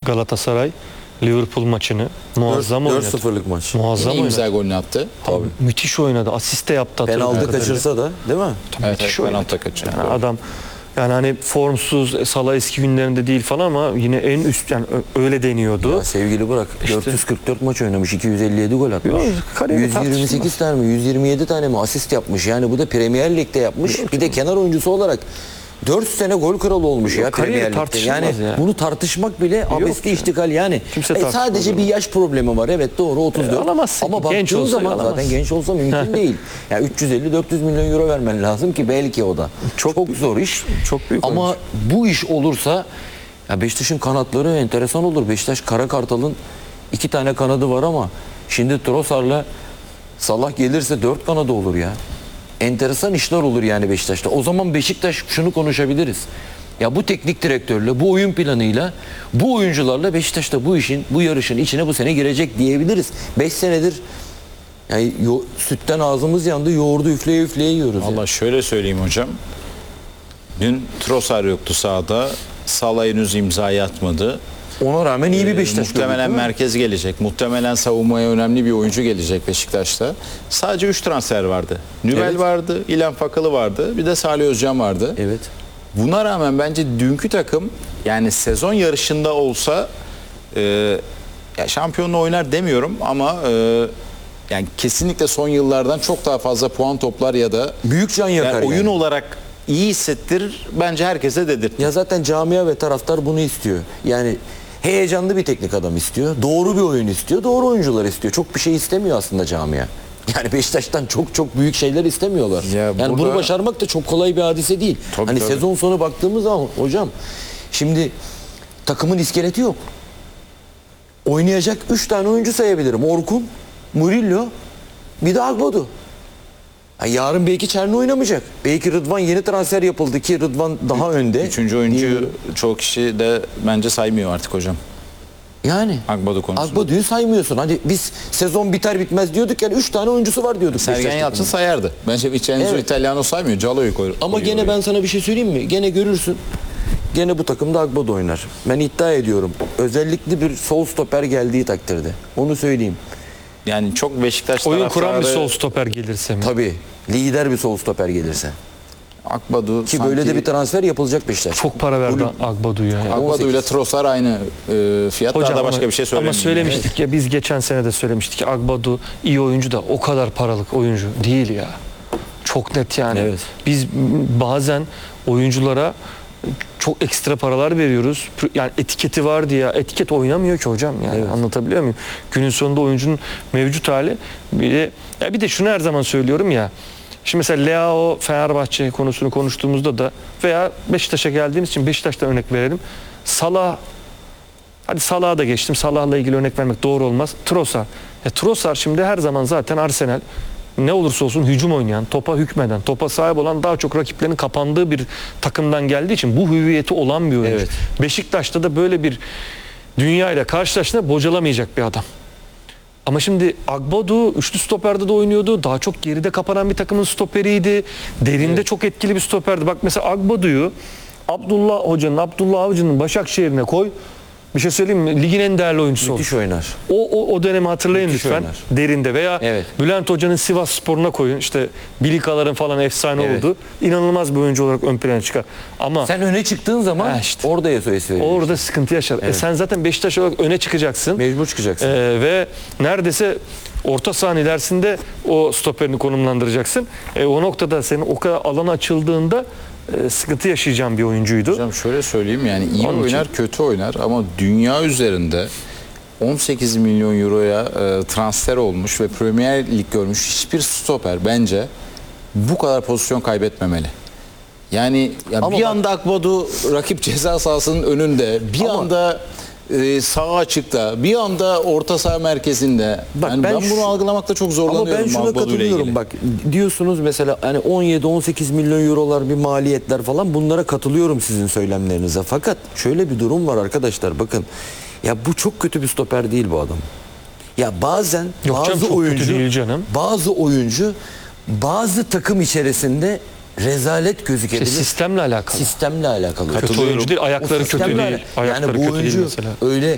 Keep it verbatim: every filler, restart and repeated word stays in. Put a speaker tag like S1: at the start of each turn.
S1: Galatasaray Liverpool maçını muazzam oynadı.
S2: dört sıfırlık maç.
S1: Muazzam
S3: En
S1: oynadı.
S3: güzel golünü attı.
S1: Abi, müthiş oynadı. Asist de yaptı. hatırladığım
S2: Penaltı
S1: kadarıyla.
S2: kaçırsa da değil mi?
S3: Evet,
S1: Müthiş
S3: evet
S1: oynadı.
S3: penaltı kaçırdı.
S1: Yani adam yani hani formsuz, Salah eski günlerinde değil falan ama yine en üst, yani ö- öyle deniyordu.
S2: Ya sevgili bırak. dört yüz kırk dört maç oynamış. iki yüz elli yedi gol atmış.
S1: Yok, kariyer
S2: yüz yirmi sekiz
S1: tartışılmaz.
S2: tane mi? yüz yirmi yedi tane mi asist yapmış. Yani bu da Premier Lig'de yapmış. Bir de kenar oyuncusu olarak dört sene gol kralı olmuş
S1: Yok,
S2: ya
S1: kariyer
S2: Premier Lig'de.
S1: tartışılmaz
S2: Yani
S1: ya.
S2: bunu tartışmak bile abesli
S1: ya.
S2: iştikal yani.
S1: Kimse
S2: E,
S1: tartışmaz
S2: sadece
S1: onu.
S2: bir yaş problemi var. Evet doğru otuz dört.
S1: E, alamazsın
S2: Ama
S1: ki.
S2: baktığın
S1: Genç olsa
S2: zaman
S1: alamazsın.
S2: zaten genç olsa mümkün değil. Ya üç yüz elli dört yüz milyon euro vermen lazım ki belki o da. Çok, çok zor iş.
S1: Çok büyük
S2: Ama
S1: oyuncu.
S2: bu iş olursa ya Beşiktaş'ın kanatları enteresan olur. Beşiktaş Kara Kartal'ın iki tane kanadı var ama şimdi Trossard'la Salah gelirse dört kanadı olur ya. Enteresan işler olur yani Beşiktaş'ta. O zaman Beşiktaş şunu konuşabiliriz. Ya bu teknik direktörle, bu oyun planıyla, bu oyuncularla Beşiktaş'ta bu işin, bu yarışın içine bu sene girecek diyebiliriz. beş senedir yani yo- sütten ağzımız yandı, yoğurdu üfleye üfleye yiyoruz.
S3: Valla
S2: ya.
S3: şöyle söyleyeyim hocam. Dün Trossard yoktu sahada. Salah henüz imzayı atmadı.
S2: Ona rağmen iyi bir Beşiktaş gördük,
S3: Muhtemelen
S2: değil mi?
S3: merkez gelecek. Muhtemelen savunmaya önemli bir oyuncu gelecek Beşiktaş'ta. Sadece üç transfer vardı. Nübel
S2: Evet.
S3: vardı, İlhan Fakalı vardı. Bir de Salih Özcan vardı.
S2: Evet.
S3: Buna rağmen bence dünkü takım yani sezon yarışında olsa e, ya şampiyonla oynar demiyorum ama e, yani kesinlikle son yıllardan çok daha fazla puan toplar ya da
S2: Büyük can yakar
S3: yani oyun
S2: yani.
S3: olarak iyi hissettirir bence herkese dedirtir.
S2: Ya zaten camia ve taraftar bunu istiyor. Yani heyecanlı bir teknik adam istiyor. Doğru bir oyun istiyor. Doğru oyuncular istiyor. Çok bir şey istemiyor aslında camia. Yani Beşiktaş'tan çok çok büyük şeyler istemiyorlar.
S3: Ya
S2: yani
S3: burada-
S2: bunu başarmak da çok kolay bir hadise değil.
S3: Tabii,
S2: hani
S3: tabii.
S2: sezon sonu baktığımız zaman hocam şimdi takımın iskeleti yok. Oynayacak üç tane oyuncu sayabilirim. Orkun, Murillo, bir de Agbodu. Yani yarın belki Çerni oynamayacak. Belki Rıdvan yeni transfer yapıldı ki Rıdvan daha önde.
S3: Üçüncü oyuncu çoğu kişi de bence saymıyor artık hocam.
S2: Yani
S3: Agbadu konusunda.
S2: Agbodu'yu saymıyorsun. Hadi biz sezon biter bitmez diyorduk yani üç tane oyuncusu var diyorduk.
S3: Sergen
S2: Beşiktaş
S3: Yalçın
S2: takımında.
S3: sayardı. Bence Vincenzo
S2: Evet.
S3: Italiano saymıyor. Calo'yu koyuyor.
S2: Ama gene ben sana bir şey söyleyeyim mi? Gene görürsün. Gene bu takımda Agbodu oynar. Ben iddia ediyorum. Özellikle bir sol stoper geldiği takdirde. Onu söyleyeyim.
S3: Yani çok Beşiktaş
S1: Oyun kuran bir
S3: taraftarı
S1: sol stoper gelirse mi?
S2: Tabii. Lider bir sol stoper gelirse.
S3: Akbadu
S2: Ki
S3: sanki
S2: böyle de bir transfer yapılacak Beşiktaş.
S1: Çok para verdi
S2: Kulüp-
S1: Agbadu'ya. Yani.
S3: Akbadu ile Trossard aynı e, fiyat. Daha da başka
S1: ama,
S3: bir şey
S1: ama
S3: söylemiyorum.
S1: söylemiştik ya, biz geçen sene de söylemiştik ki Agbadu iyi oyuncu da o kadar paralık oyuncu değil ya. Çok net yani.
S2: Evet.
S1: Biz bazen oyunculara çok ekstra paralar veriyoruz. Yani etiketi var diye. Etiket oynamıyor ki hocam yani.
S2: Evet.
S1: Anlatabiliyor muyum? Günün sonunda oyuncunun mevcut hali bir de, ya bir de şunu her zaman söylüyorum ya. Şimdi mesela Leao Fenerbahçe konusunu konuştuğumuzda da veya Beşiktaş'a geldiğimiz için Beşiktaş'tan örnek verelim. Salah, hadi Salah'a da geçtim. Salah'la ilgili örnek vermek doğru olmaz. Trossard. E, Trossard şimdi her zaman zaten Arsenal ne olursa olsun hücum oynayan, topa hükmeden, topa sahip olan daha çok rakiplerin kapandığı bir takımdan geldiği için bu hüviyeti olan bir oyuncu.
S2: Evet.
S1: Beşiktaş'ta da böyle bir dünya ile karşılaştığında bocalamayacak bir adam. Ama şimdi Agbodu üçlü stoperde de oynuyordu. Daha çok geride kapanan bir takımın stoperiydi. Derinde
S2: Evet.
S1: çok etkili bir stoperdi. Bak mesela Agbodu'yu Abdullah Hoca'nın, Abdullah Avcı'nın Başakşehir'ine koy. Bir şey söyleyeyim mi? Ligin en değerli oyuncusu olur.
S2: Müthiş oynar.
S1: O, o, o dönemi hatırlayın
S2: Müthiş
S1: lütfen.
S2: oynar.
S1: Derinde veya
S2: Evet.
S1: Bülent Hoca'nın Sivas Spor'una koyun. İşte Bilikaların falan efsane
S2: Evet.
S1: oldu. İnanılmaz bir oyuncu olarak ön plana çıkar. Ama
S2: Sen öne çıktığın zaman
S1: Ha işte.
S2: orada ya söylesi
S1: orada sıkıntı yaşar. E sen zaten Beşiktaş olarak öne çıkacaksın.
S2: mecbur çıkacaksın.
S1: Ee, ve neredeyse orta sahanın ilerisinde o stoperini konumlandıracaksın. E, o noktada senin o kadar alan açıldığında e, sıkıntı yaşayacağın bir oyuncuydu.
S3: Hocam şöyle söyleyeyim yani iyi
S1: Onun için-
S3: oynar kötü oynar ama dünya üzerinde on sekiz milyon euroya e, transfer olmuş ve Premier Lig görmüş hiçbir stoper bence bu kadar pozisyon kaybetmemeli. Yani ya
S2: Ama
S3: bir
S2: bak-
S3: anda Akbadu rakip ceza sahasının önünde, bir
S2: Ama-
S3: anda e, sağ açıkta, bir anda orta saha merkezinde.
S2: Bak
S3: Yani
S2: ben
S3: ben, bunu
S2: şu-
S3: algılamakta çok zorlanıyorum.
S2: Ama ben şuna
S3: Akbadu ile
S2: katılıyorum.
S3: ilgili.
S2: Bak diyorsunuz mesela hani on yedi on sekiz milyon eurolar bir maliyetler falan, bunlara katılıyorum sizin söylemlerinize. Fakat şöyle bir durum var arkadaşlar, bakın. Ya bu çok kötü bir stoper değil bu adam. Ya bazen
S1: Yok canım,
S2: bazı
S1: çok kötü
S2: oyuncu
S1: değil canım.
S2: bazı oyuncu bazı takım içerisinde rezalet gözükebilir.
S1: İşte sistemle alakalı.
S2: Sistemle alakalı.
S1: Kötü oyuncu değil, ayakları
S2: O
S1: kötü
S2: sistemle
S1: değil.
S2: ala-
S1: Ayakları
S2: yani bu
S1: kötü değil
S2: oyuncu
S1: mesela.
S2: öyle